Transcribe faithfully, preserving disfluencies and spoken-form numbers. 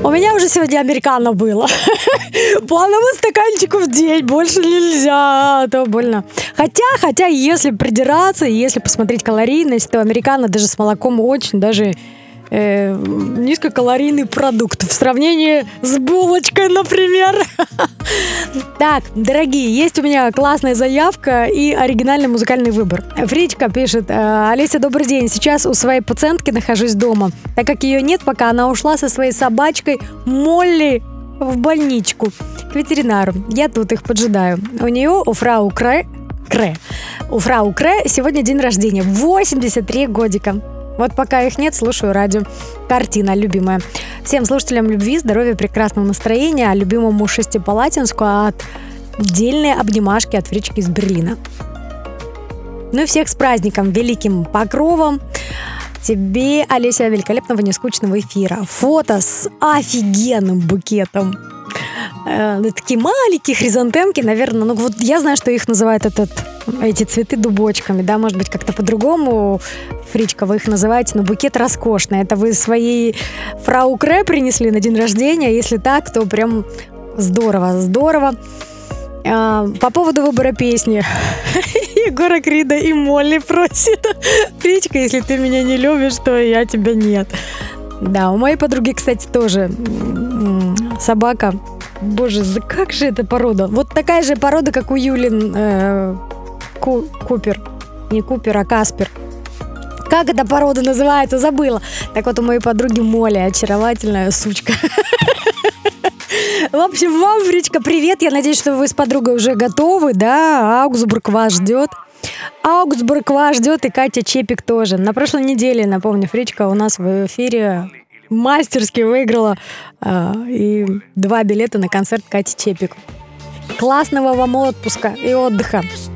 У меня уже сегодня американо было. По одному стаканчику в день, больше нельзя, а то больно. Хотя, хотя, если придираться, если посмотреть калорийность, то американо даже с молоком очень даже э, низкокалорийный продукт в сравнении с булочкой, например. Так, дорогие, есть у меня классная заявка и оригинальный музыкальный выбор. Фричка пишет: Олеся, добрый день. Сейчас у своей пациентки нахожусь дома, так как ее нет, пока она ушла со своей собачкой Молли в больничку к ветеринару. Я тут их поджидаю. У нее, у фрау Кре, Кре, у фрау Кре сегодня день рождения. восемьдесят три годика. Вот пока их нет, слушаю радио. Картина любимая. Всем слушателям любви, здоровья, прекрасного настроения, а любимому Шестипалатинску от отдельные обнимашки от Фрички из Берлина. Ну и всех с праздником, великим покровом. Тебе, Олеся, великолепного нескучного эфира. Фото с офигенным букетом. Э, такие маленькие хризантемки, наверное. Ну вот я знаю, что их называют этот, эти цветы дубочками, да, может быть, как-то по-другому, Фричка, вы их называете, но букет роскошный. Это вы своей фрау Кре принесли на день рождения? Если так, то прям здорово, здорово. Э, по поводу выбора песни. Егора Крида и Молли просит: Фричка, если ты меня не любишь, то я тебя нет. Да, у моей подруги, кстати, тоже собака. Боже, как же эта порода? Вот такая же порода, как у Юлин э, Ку, Купер. Не Купер, а Каспер. Как эта порода называется? Забыла. Так вот, у моей подруги Молли очаровательная сучка. В общем, вам, Фричка, привет. Я надеюсь, что вы с подругой уже готовы, да? Аугсбург вас ждет. Аугсбург вас ждет, и Катя Чепик тоже. На прошлой неделе, напомню, Фричка у нас в эфире мастерски выиграла э, и два билета на концерт Кати Чепик. Классного вам отпуска и отдыха.